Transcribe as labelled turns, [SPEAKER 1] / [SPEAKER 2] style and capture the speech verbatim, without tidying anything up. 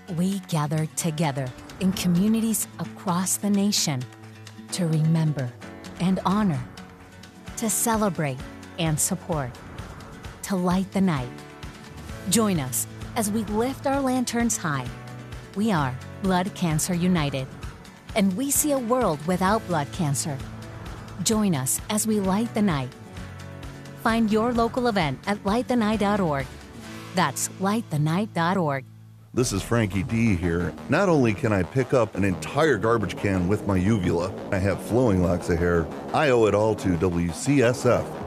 [SPEAKER 1] We gather together in communities across the nation to remember and honor, to celebrate and support, to light the night. Join us as we lift our lanterns high. We are Blood Cancer United, and we see a world without blood cancer. Join us as we light the night. Find your local event at light the night dot org. That's light the night dot org.
[SPEAKER 2] This is Frankie D here. Not only can I pick up an entire garbage can with my uvula, I have flowing locks of hair, I owe it all to W C S F.